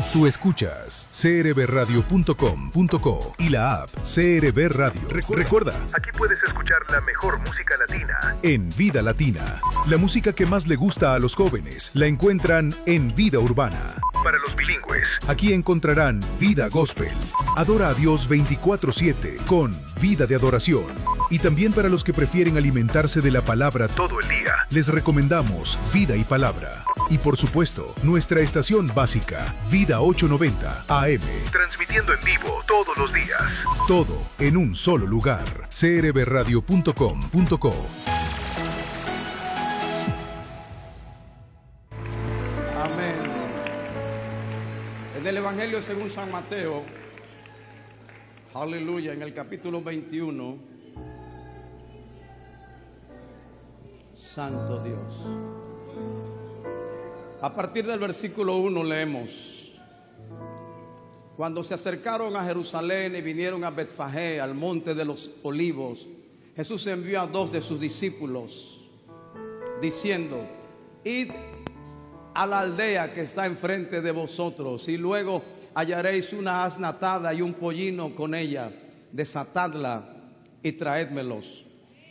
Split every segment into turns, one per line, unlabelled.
Tú escuchas crbradio.com.co y la app CRB Radio. Recuerda, aquí puedes escuchar la mejor música latina en Vida Latina. La música que más le gusta a los jóvenes la encuentran en Vida Urbana. Para los bilingües, aquí encontrarán Vida Gospel. Adora a Dios 24/7 con Vida de Adoración. Y también para los que prefieren alimentarse de la palabra todo el día, les recomendamos Vida y Palabra. Y por supuesto, nuestra estación básica, Vida 890 AM. Transmitiendo en vivo todos los días. Todo en un solo lugar. crbradio.com.co.
Amén. En el Evangelio según San Mateo, aleluya, en el capítulo 21, Santo Dios. A partir del versículo 1 leemos: Cuando se acercaron a Jerusalén y vinieron a Betfagé, al monte de los olivos, Jesús envió a 2 de sus discípulos, diciendo: Id a la aldea que está enfrente de vosotros, y luego hallaréis una asna atada y un pollino con ella, desatadla y traédmelos.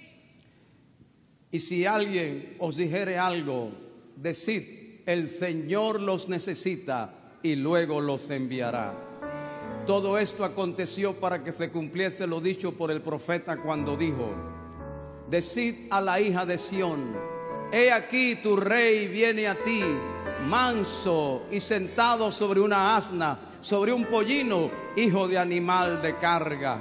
Y si alguien os dijere algo, decid: el Señor los necesita, y luego los enviará. Todo esto aconteció para que se cumpliese lo dicho por el profeta cuando dijo: Decid a la hija de Sión: he aquí tu rey viene a ti, manso y sentado sobre una asna, sobre un pollino, hijo de animal de carga.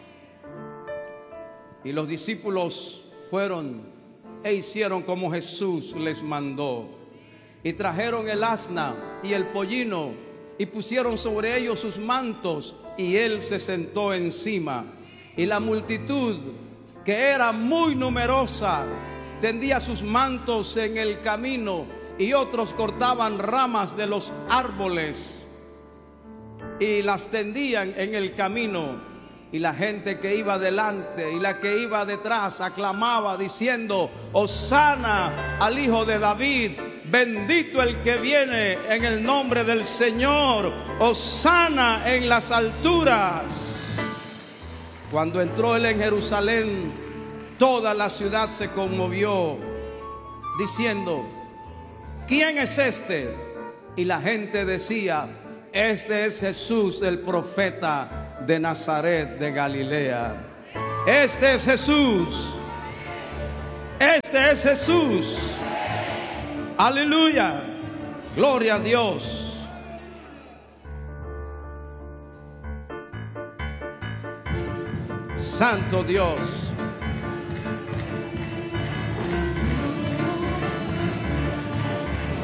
Y los discípulos fueron e hicieron como Jesús les mandó. Y trajeron el asna y el pollino, y pusieron sobre ellos sus mantos, y él se sentó encima. Y la multitud, que era muy numerosa, tendía sus mantos en el camino, y otros cortaban ramas de los árboles y las tendían en el camino. Y la gente que iba delante y la que iba detrás aclamaba diciendo: Hosana al Hijo de David, bendito el que viene en el nombre del Señor, Hosana en las alturas. Cuando entró él en Jerusalén, toda la ciudad se conmovió, diciendo: ¿quién es este? Y la gente decía: este es Jesús, el profeta de Nazaret de Galilea. Este es Jesús. Este es Jesús. Aleluya. Gloria a Dios. Santo Dios.